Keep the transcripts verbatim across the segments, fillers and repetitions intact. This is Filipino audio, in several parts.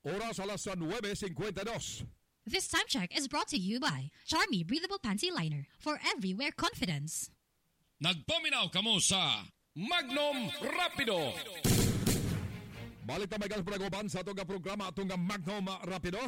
Oras alas nueve fifty-two. This time check is brought to you by Charmy Breathable Panty Liner for everywhere confidence. Nagpaminaw kamo sa Magnum Rapido. Balik na may panagoban sa itong programa atong Magnum Rapido.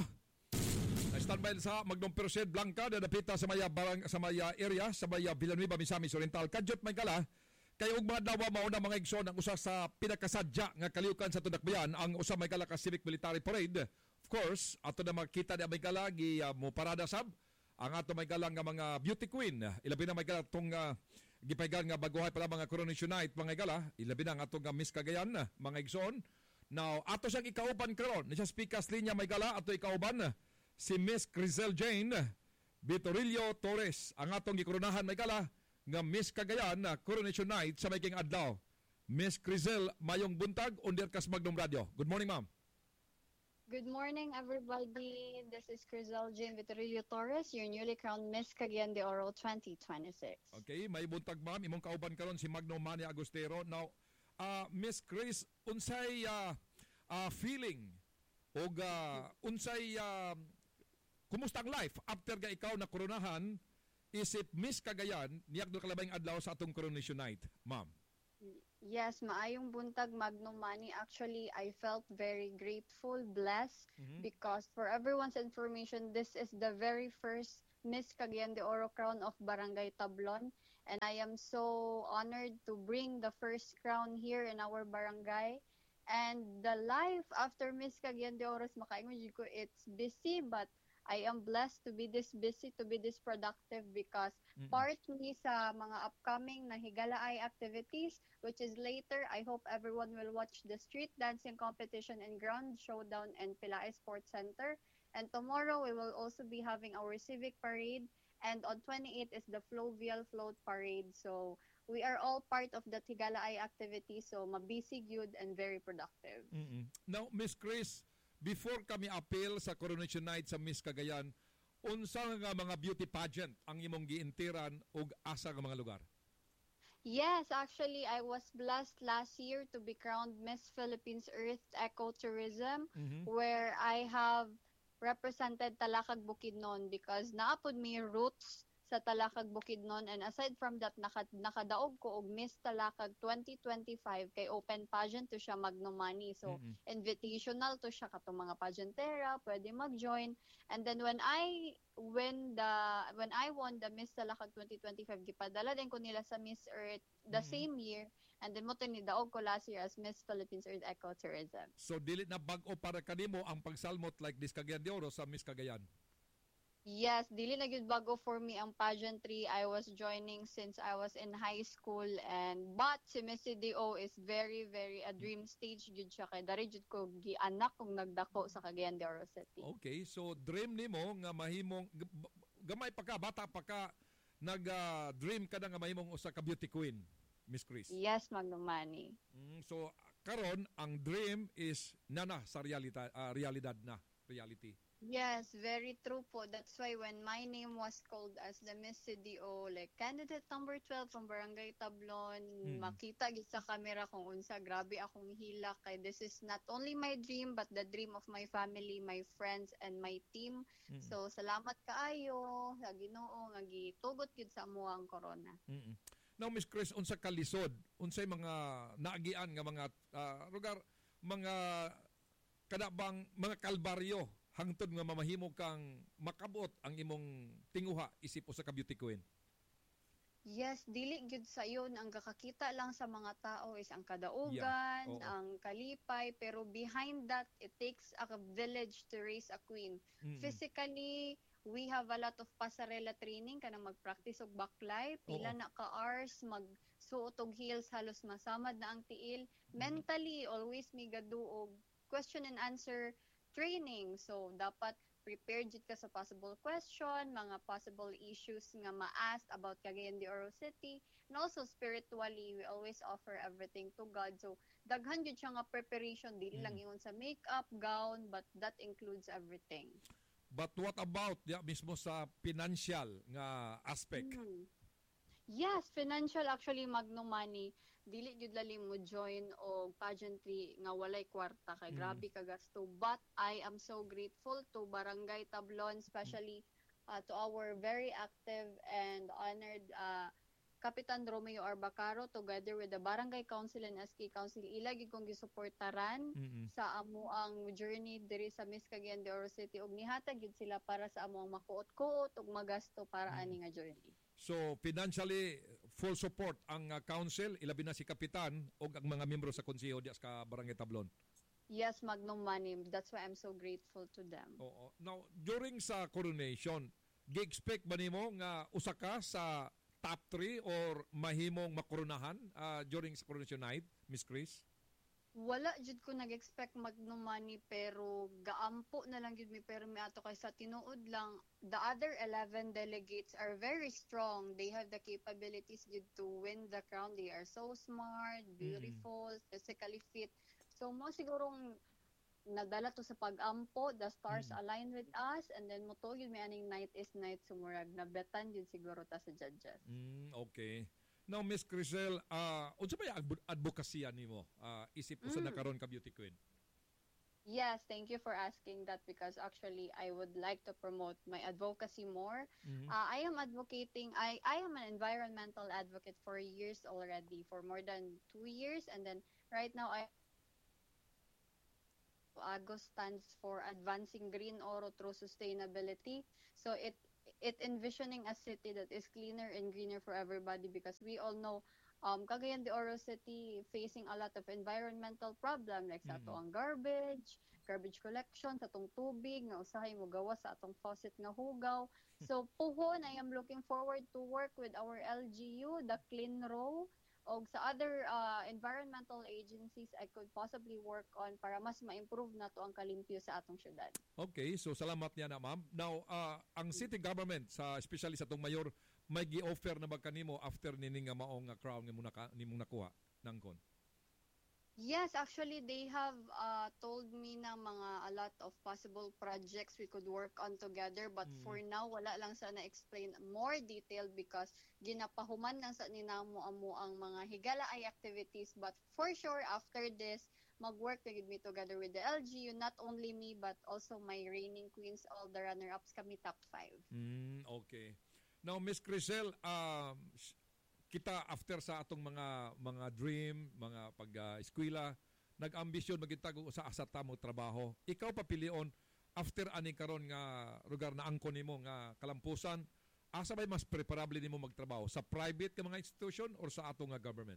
Standby sa Magnum Perced Blanca na napita sa maya, barang, sa maya area, sa maya Villanueva, Misamis Oriental. Kadyot may kala, kaya ug mga dawa mauna mga igsoon ang usa sa pinakasadya nga kaliukan sa Tunakbayan, ang usa may kala ka Civic Military Parade. Of course, ato na makita na may kala gi uh, mo parada sab ang ato may kala nga mga beauty queen. Ilabi na may kala tong uh, gipaygan nga baguhay pala mga coronation night mga kala. Ilabi na nga ato nga Miss Cagayan mga igsoon. Now, ato siyang ikauban karon. Ni siya speakers linya may kala ato ikauban si Miss Crizel Jane Vitorillo Torres. Ang atong gikoronahan may kala nga Miss Cagayan na coronation night sa may king adlaw. Miss Crizel, mayong buntag, under kas Magnum Radio. Good morning, ma'am. Good morning, everybody. This is Crizel Jane Vitorillo Torres, your newly crowned Miss Cagayan de Oro twenty twenty-six. Okay, may buntag, ma'am. Imong kauban karon si Magnum Manny Agustero. Now, uh, Miss Chris, unsay uh, uh, feeling o uh, unsay uh, kumusta ang life after ga ikaw na koronahan isip Miss Cagayan niyag do kalabayng adlaw sa atong coronation night, ma'am? Yes, maayong buntag Magnum Manny. Actually, I felt very grateful, blessed, mm-hmm. because for everyone's information, this is the very first Miss Cagayan de Oro crown of Barangay Tablon, and I am so honored to bring the first crown here in our barangay. And the life after Miss Cagayan de Oro, makaingon ko, it's busy, but I am blessed to be this busy, to be this productive because mm-hmm. partly sa mga upcoming na higalaay activities, which is later, I hope everyone will watch the street dancing competition and ground showdown in Pilae Sports Center. And tomorrow, we will also be having our civic parade. And on twenty-eighth is the Fluvial Float Parade. So we are all part of the higalaay activity. So mabusy, good, and very productive. Mm-hmm. Now, Miss Chris, before kami appeal sa coronation night sa Miss Cagayan, unsa nga mga beauty pageant ang imong giintiran ug asa nga mga lugar? Yes, actually I was blessed last year to be crowned Miss Philippines Earth Ecotourism, mm-hmm. where I have represented Talakag Bukidnon because naapod mi roots sa Talakag Bukidnon, and aside from that naka, nakadaog ko og Miss Talakag twenty twenty-five kay open pageant to siya Magnum Manny, so mm-hmm. invitational to siya katong mga pageantera pwede mag-join. And then when I win the when I won the Miss Talakag twenty twenty-five, gipadala din ko nila sa Miss Earth the mm-hmm. same year, and then mo tinidaog ko last year as Miss Philippines Earth Ecotourism. So dili na bag-o para kanimo ang pagsalmot like this Cagayan de Oro sa Miss Cagayan? Yes, dili na gyud bago for me ang pageantry. I was joining since I was in high school, and but si Miss C D O is very very a dream stage gyud siya kay dari gyud ko gianak kung nagdako sa Cagayan de Oro City. Okay, so dream nimo nga mahimong gamay pa ka, bata pa ka, nag uh, dream ka na nga mahimong usa ka beauty queen, Miss Chris? Yes, Magnum Manny. Mm, so karon ang dream is nana sa realita, uh, realidad na, reality. Yes, very true po. That's why when my name was called as the Miss C D O, like candidate number twelve from Barangay Tablon, hmm. makita gid sa camera kung unsa grabe akong hila kay this is not only my dream but the dream of my family, my friends and my team. Hmm. So salamat kaayo sa Ginoo nga gitugot gid sa amo ang corona. Hmm. Now Miss Chris, unsa ka lisod? Unsay mga naagian nga mga uh, lugar, mga kadabang mga kalbaryo hangtod nga mamahimo kang makabot ang imong tinguha isip o sa ka beauty queen? Yes, dili gyud sa yon ang kakakita lang sa mga tao is ang kadaugan, yeah. ang kalipay, pero behind that it takes a village to raise a queen. Mm-hmm. Physically, we have a lot of pasarela training kanang mag-practice og baklay, pila Oo. na ka hours magsuot og heels halos masamad na ang tiil. Mm-hmm. Mentally, always mi gaduog question and answer training. So, dapat prepared jud ka sa possible question, mga possible issues nga ma-asked about Cagayan de Oro City. And also, spiritually, we always offer everything to God. So, daghan jud siya nga preparation. Dili mm. lang ingon sa makeup, gown, but that includes everything. But what about ya, mismo sa financial nga aspect? Mm. Yes, financial actually Magnum Manny. dili gyud lali mo join og pageantry nga walay kwarta kay Mm. grabe ka gasto. But I am so grateful to Barangay Tablon, especially uh, to our very active and honored uh, Kapitan Romeo Arbacaro together with the Barangay Council and S K Council. Ila gyud kong gisuportaran Mm-mm. sa amo ang journey diri sa Miss Cagayan de Oro City ug nihatag gyud sila para sa amo ang makuot-kuot ug magasto para Mm. ani nga journey. So financially full support ang uh, council, ilabi na si kapitan o ang mga miyembro sa konseho diya sa Barangay Tablon. Yes, Magnum Money. That's why I'm so grateful to them. Oo. Now, during sa coronation, gi-expect ba nimo nga usa ka sa top three or mahimong makoronahan uh, during sa coronation night, Miss Chris? Wala jud ko nag-expect Magnum Money pero gaampo na lang jud mi pero mi ato kay sa tinuod lang the other eleven delegates are very strong. They have the capabilities jud to win the crown. They are so smart, beautiful, mm. physically fit. So mo sigurong nagdala to sa pag-ampo, the stars Mm. align with us, and then mo to yun may aning night is night sumurag na betan yun siguro ta sa judges. Mm, okay. Now, Miss Crisel, uh, unsa ba yung advokasya nimo? Uh, isip usa na Mm. karon ka beauty queen. Yes, thank you for asking that because actually I would like to promote my advocacy more. Mhm. Uh, I am advocating, I, I am an environmental advocate for years already, for more than two years. And then right now, I AGO stands for Advancing Green Oro Through Sustainability. So it it envisioning a city that is cleaner and greener for everybody because we all know um, Cagayan de Oro City facing a lot of environmental problem like sa Mhm. ato ang garbage, garbage collection, sa atong tubig, nga usahay mo gawa sa atong faucet nga hugaw. So puhon, I am looking forward to work with our L G U, the Clean Row, o sa other uh, environmental agencies I could possibly work on para mas ma-improve na to ang kalimpyo sa atong syudad. Okay, so salamat niya na ma'am. Now, uh, ang city government, sa especially sa itong mayor, may gi-offer na ba kanimo after nini nga maong nga crown nga muna ka, nimong nakuha nangkon? Yes, actually they have uh, told me na mga a lot of possible projects we could work on together but Mm. for now wala lang sa na-explain more detail because ginapahuman lang sa ninamo amo ang mga higalaay activities but for sure after this mag-work na gid me together with the L G U, not only me but also my reigning queens, all the runner-ups kami top five. Mm, okay. Now, Miss Crisel, um, kita after sa atong mga mga dream, mga pag-eskwela, nag-ambisyon magitago sa asata mo trabaho. Ikaw papilion after ani karon nga lugar na angkon nimo nga kalampusan, asa bay mas preferable nimo magtrabaho sa private ka mga institution or sa atong nga government?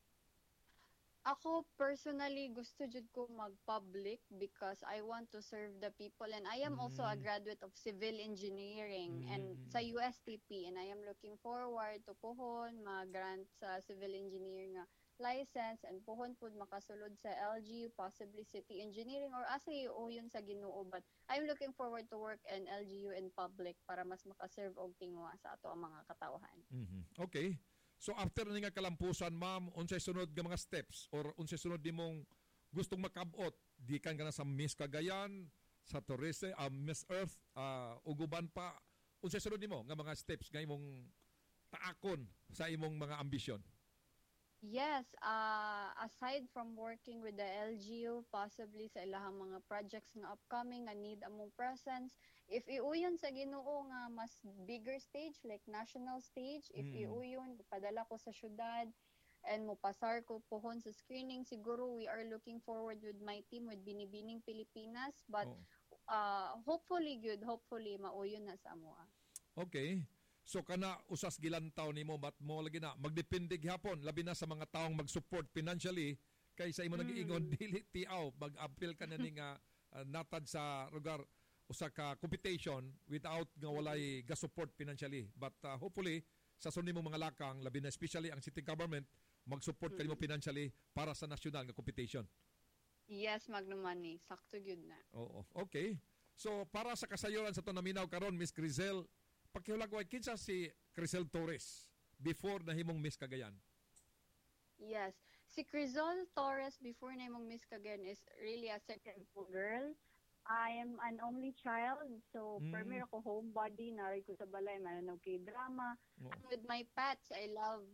Ako personally gusto jud ko mag-public because I want to serve the people and I am also a Mm. graduate of civil engineering and Mm. sa U S T P and I am looking forward to puhon mag-grant sa civil engineer nga license and puhon pud makasulod sa L G U, possibly city engineering or asa yun sa Ginoo but I'm looking forward to work in L G U in public para mas makaserve og tingwa sa ato ang mga katawhan. Mhm. Okay. So after ni nga kalampusan, ma'am, unsay sunod nga mga steps or unsay sunod nimong gustong makabot gikan ka na sa Miss Cagayan, sa Torres, uh, Miss Earth, uh, uguban pa, unsay sunod nimo nga mga steps nga imong taakon sa imong mga ambisyon? Yes, uh, aside from working with the L G U, possibly sa ilahang mga projects nga upcoming nga need among presence, if iuyon sa Ginoo nga mas bigger stage like national stage, if Mm. iuyon padala ko sa syudad and mopasar ko pohon sa screening, siguro we are looking forward with my team with Binibining Pilipinas, but Oo. uh, hopefully good, hopefully mauyon na sa amoa. Okay. So kana usas gilantaw nimo but mo lagi na magdepende gihapon labi na sa mga taong mag-support financially kaysa imo Mm. nag-iingon dili tiaw mag-appeal ka na ni nga uh, natad sa lugar usa ka competition without nga walay ga-support financially but uh, hopefully sa sunod nimong mga lakang labi na especially ang city government mag-support kanimo financially para sa national nga competition. Yes, Magnum Money, sakto gyud na. Oo. Okay. So para sa kasayoran sa tunaminaw karon Miss Crisel, pakihulagway kinsa si Crisel Torres before nahimong Miss Cagayan? Yes. Si Crizol Torres before na mong Miss Cagayan is really a second girl. I am an only child, so Mm. premier ako homebody, naray ko sa balay, mananog kay drama. Oo. And with my pets, I love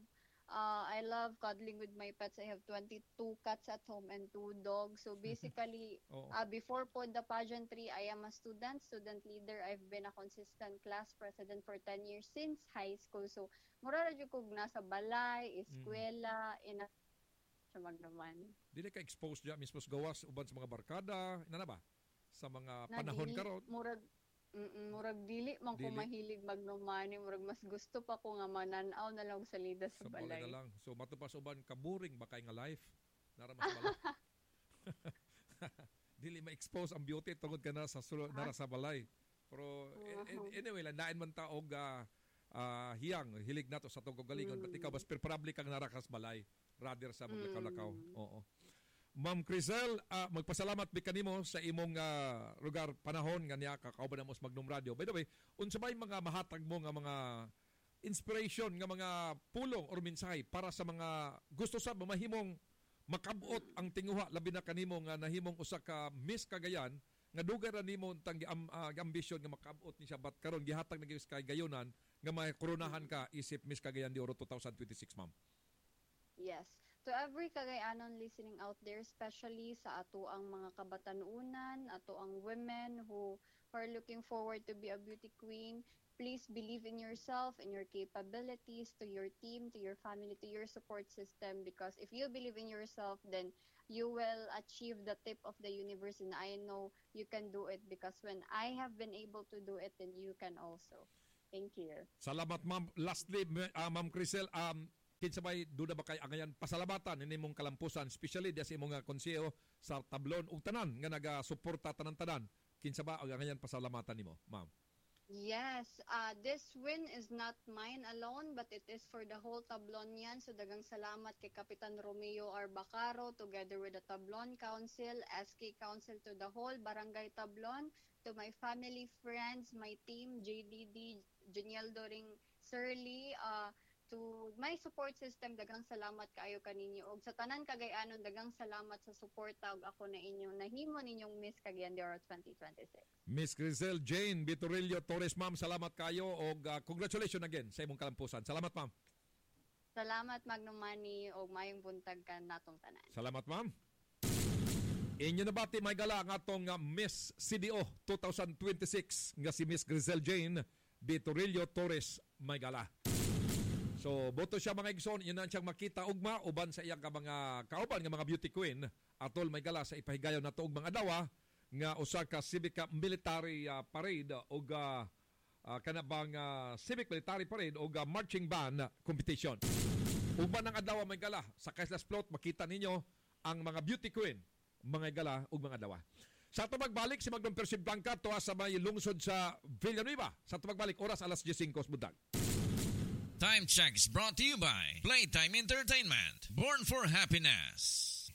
Uh, I love cuddling with my pets. I have twenty-two cats at home and two dogs. So basically, Oo. uh, before po the pageantry, I am a student, student leader. I've been a consistent class president for ten years since high school. So, mura ra jud ko nasa balay, eskwela, ina sa magnaman. Dili ka exposed dyan mismo sa gawas uban sa mga barkada, ina na ba? Sa mga panahon Dili, karon. Murag, mm, murag dili man ko Dili. mahilig magnomani. Murag mas gusto pa ko nga mananaw na lang sa salida sa Sa balay balay. na lang. So matupas uban kaburing ba kay nga life? Nara mas balay. Dili ma-expose ang beauty tungod ka na sa sulo, nara sa balay. Pero in- in- anyway, landain man ta og ah, ah, hiyang hilig nato sa tungod galingon, but ikaw mas preferably kang nara kas balay rather sa maglakaw-lakaw. Oo. Ma'am Crisel, ah, magpasalamat bi kanimo sa imong ah, lugar panahon nga niya kakauban na mo sa Magnum Radio. By the way, unsa may mga mahatag mo nga mga inspiration nga mga pulong or mensahe para sa mga gusto sa mahimong makabot ang tinguha labi na kanimo nga nahimong usa ka Miss Cagayan nga dugay ra nimo tang um, uh, ambisyon nga makabot ni siya but karon gihatag na gyud kay gayonan nga may koronahan ka isip Miss Cagayan de Oro twenty twenty-six, ma'am. Yes. To every Cagayanon listening out there, especially sa ato ang mga kabatanunan, ato ang women who are looking forward to be a beauty queen, please believe in yourself, in your capabilities, to your team, to your family, to your support system. Because if you believe in yourself, then you will achieve the tip of the universe. And I know you can do it because when I have been able to do it, then you can also. Thank you. Salamat, ma'am. Lastly, uh, Ma'am Crisel, um, kinsa may duda ba kay angayan pasalamatan ini mong kalampusan, especially di sa imong nga konseho sa tablon ug tanan nga naga-suporta tanan-tanan. Kinsa ba ang angayan pasalamatan nimo, ma'am? Yes, uh, this win is not mine alone, but it is for the whole Tablonian. So dagang salamat kay Kapitan Romeo Arbacaro together with the Tablon Council, S K Council, to the whole Barangay Tablon, to my family, friends, my team, J D D, Juniel Doring, Sirly, uh, to my support system, dagang salamat kaayo kaninyo. Og sa tanan Cagayanon, dagang salamat sa suporta og ako na inyo nahimo ninyong Miss Cagayan de Oro twenty twenty-six. Miss Crisel Jane Vitorillo Torres, ma'am, salamat kayo og uh, congratulations again sa imong kalampusan. Salamat, ma'am. Salamat Magnum Money og mayong buntag ka natong tanan. Salamat, ma'am. Inyo nabati may gala ang atong uh, Miss C D O twenty twenty-six nga si Miss Crisel Jane Vitorillo Torres may gala. So, boto siya mga igsoon, yun na siyang makita ugma uban sa iyang ka mga kauban nga mga beauty queen. Atol may gala sa ipahigayon na to og mga dawa nga usa ka civic military uh, parade o uh, uh, kanabang uh, civic military parade o uh, marching band competition. Uban ng adlaw may gala sa Kaislas Float, makita ninyo ang mga beauty queen, mga gala ug mga dawa. Sa ito magbalik si Magnum Percy Blanca tuwa sa may lungsod sa Villanueva. Sa ito magbalik oras alas ten budag. Time check is brought to you by Playtime Entertainment. Born for happiness.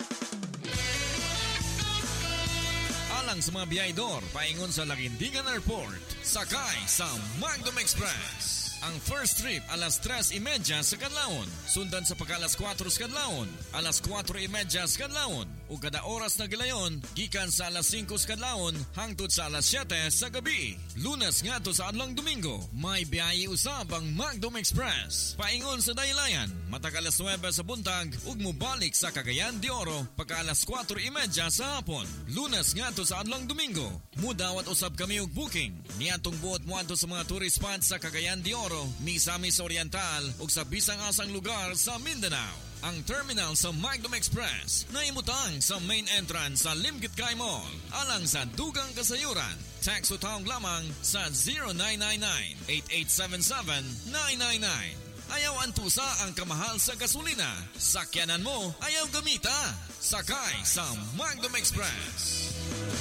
Alang sa mga biyahedor, paingon sa Laguindingan Airport, sakay sa Magnum Express. Ang first trip alas tres y media sa kadlawon, sundan sa pagka alas kuwatro sa kadlawon, alas kuwatro y media sa kadlawon, ug kada oras na gilayon gikan sa alas singko sa kadlawon hangtod sa alas siyete sa gabi. Lunes ngadto sa adlong Domingo, may biyahe usab ang Magnum Express. Paingon sa Daylayan, matag alas nuwebe sa buntag ug mobalik sa Cagayan de Oro pagka alas kuwatro y media sa hapon. Lunes ngadto sa adlong Domingo, mudawat usab kami og booking niadtong buot moadto sa mga tourist spots sa Cagayan de Oro, Misamis Oriental ug sa bisang asang lugar sa Mindanao. Ang terminal sa Magnum Express na imutang sa main entrance sa Limkitgay Mall. Alang sa dugang kasayuran, text o tawag lamang sa zero nine nine nine, eight eight seven seven, nine nine nine. Ayaw antusa ang kamahal sa gasolina. Sakyanan mo, ayaw gamita. Sakay sa Magnum Express.